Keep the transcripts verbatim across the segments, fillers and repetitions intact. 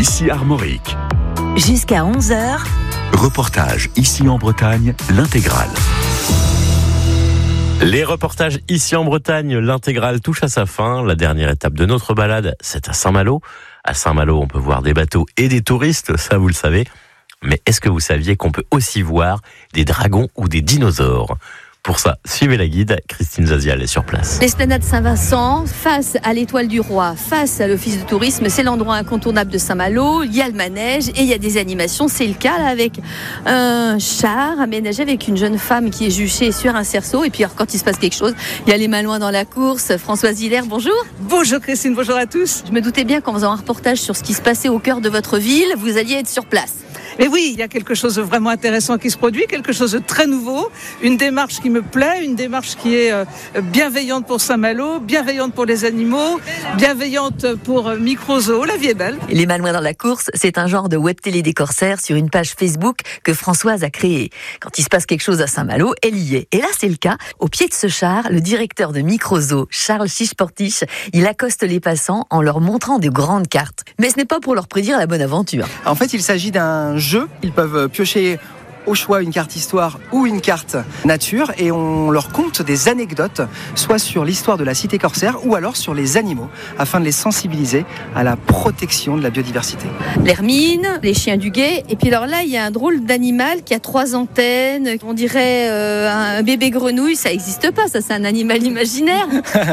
ici Armorique. Jusqu'à onze heures. Reportage ici en Bretagne, l'intégrale. Les reportages ici en Bretagne, l'intégrale touche à sa fin. La dernière étape de notre balade, c'est à Saint-Malo. À Saint-Malo, on peut voir des bateaux et des touristes, ça vous le savez. Mais est-ce que vous saviez qu'on peut aussi voir des dragons ou des dinosaures ? Pour ça, suivez la guide, Christine Zazial est sur place. L'esplanade Saint-Vincent, face à l'Étoile du Roi, face à l'Office de tourisme, c'est l'endroit incontournable de Saint-Malo. Il y a le manège et il y a des animations. C'est le cas là avec un char aménagé avec une jeune femme qui est juchée sur un cerceau. Et puis alors, quand il se passe quelque chose, il y a les Malouins dans la course. Françoise Hiller, bonjour. Bonjour Christine, bonjour à tous. Je me doutais bien qu'en faisant un reportage sur ce qui se passait au cœur de votre ville, vous alliez être sur place. Et oui, il y a quelque chose de vraiment intéressant qui se produit, quelque chose de très nouveau, une démarche qui me plaît, une démarche qui est bienveillante pour Saint-Malo, bienveillante pour les animaux, bienveillante pour Microzoo, la vie est belle. Les Malouins dans la course, c'est un genre de web télé des corsaires sur une page Facebook que Françoise a créée. Quand il se passe quelque chose à Saint-Malo, elle y est. Et là, c'est le cas. Au pied de ce char, le directeur de Microzoo, Charles Chiche-Portiche, il accoste les passants en leur montrant de grandes cartes. Mais ce n'est pas pour leur prédire la bonne aventure. En fait, il s'agit d'un jeu. Ils peuvent piocher au choix une carte histoire ou une carte nature et on leur conte des anecdotes, soit sur l'histoire de la cité corsaire ou alors sur les animaux, afin de les sensibiliser à la protection de la biodiversité. L'hermine, les chiens du guet, et puis alors là, il y a un drôle d'animal qui a trois antennes, on dirait euh, un bébé grenouille, ça n'existe pas, ça c'est un animal imaginaire.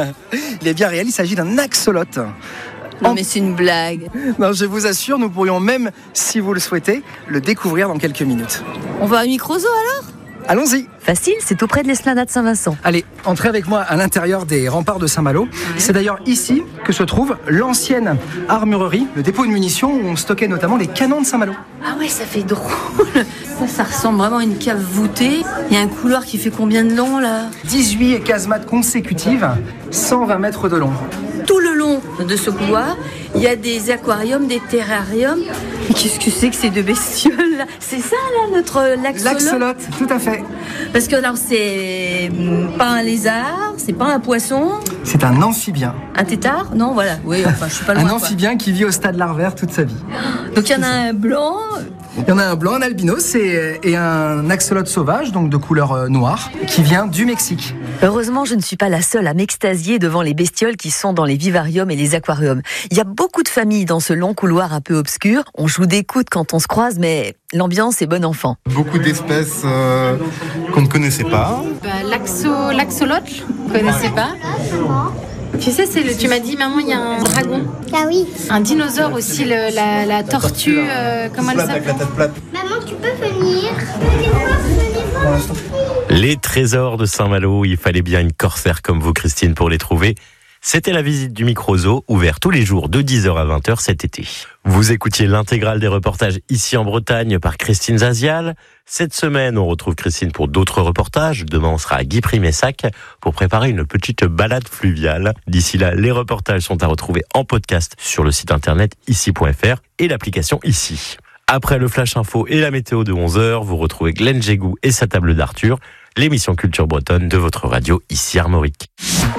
Il est bien réel, il s'agit d'un axolote. Non mais c'est une blague. Non, je vous assure, nous pourrions même, si vous le souhaitez, le découvrir dans quelques minutes. On va à Microzoo alors ? Allons-y. Facile, c'est auprès de l'esplanade Saint-Vincent. Allez, entrez avec moi à l'intérieur des remparts de Saint-Malo. C'est d'ailleurs ici que se trouve l'ancienne armurerie, le dépôt de munitions où on stockait notamment les canons de Saint-Malo. Ah ouais, ça fait drôle. Ça, ça ressemble vraiment à une cave voûtée. Il y a un couloir qui fait combien de long là ? dix-huit casemates consécutives, cent vingt mètres de long. Tout le long de ce couloir, il y a des aquariums, des terrariums. Mais qu'est-ce que c'est que ces deux bestioles là ? C'est ça là, notre l'axolote ? L'axolote, tout à fait. Parce que alors c'est pas un lézard, c'est pas un poisson. C'est un amphibien. Un tétard ? Non, voilà. Oui, enfin, je suis pas loin. Un amphibien quoi. Qui vit au stade larvaire toute sa vie. Donc il y en a un blanc. Il y en a un blanc, un albinos et, et un axolote sauvage, donc de couleur noire, qui vient du Mexique. Heureusement, je ne suis pas la seule à m'extasier devant les bestioles qui sont dans les vivariums et les aquariums. Il y a beaucoup de familles dans ce long couloir un peu obscur. On joue des coudes quand on se croise, mais l'ambiance est bon enfant. Beaucoup d'espèces euh, qu'on ne connaissait pas. Bah, l'axo, l'axolote, vous ne connaissez pas ? Tu sais, c'est le, tu m'as dit, maman, il y a un dragon. Ah oui. Un dinosaure aussi, le, la, la tortue, euh, comment elle s'appelle ? Maman, tu peux venir ? Les trésors de Saint-Malo, il fallait bien une corsaire comme vous, Christine, pour les trouver. C'était la visite du Microzoo, ouvert tous les jours de dix heures à vingt heures cet été. Vous écoutiez l'intégrale des reportages ici en Bretagne par Christine Zazial. Cette semaine, on retrouve Christine pour d'autres reportages. Demain, on sera à Guipry-Messac pour préparer une petite balade fluviale. D'ici là, les reportages sont à retrouver en podcast sur le site internet ici point f r et l'application Ici. Après le Flash Info et la météo de onze heures, vous retrouvez Glenn Jégou et sa table d'Arthur, l'émission Culture Bretonne de votre radio ici Armorique.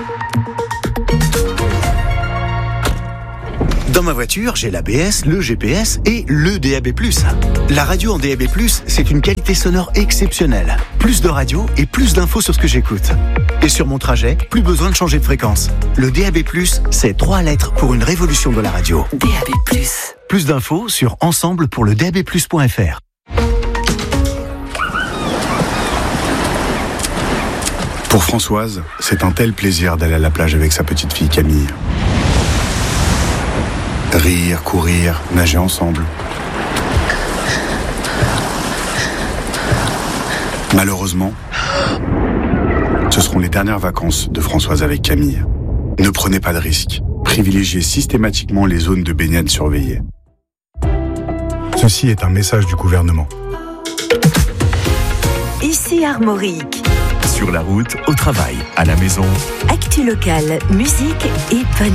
Dans ma voiture, j'ai l'A B S, le G P S et le D A B plus. La radio en D A B plus, c'est une qualité sonore exceptionnelle. Plus de radio et plus d'infos sur ce que j'écoute. Et sur mon trajet, plus besoin de changer de fréquence. Le D A B plus, c'est trois lettres pour une révolution de la radio. D A B plus. Plus d'infos sur ensemble pour le D A B plus point f r. Pour Françoise, c'est un tel plaisir d'aller à la plage avec sa petite fille Camille. Rire, courir, nager ensemble. Malheureusement, ce seront les dernières vacances de Françoise avec Camille. Ne prenez pas de risques. Privilégiez systématiquement les zones de baignade surveillées. Ceci est un message du gouvernement. Ici Armorique. Sur la route, au travail, à la maison. Actu locale, musique et bonne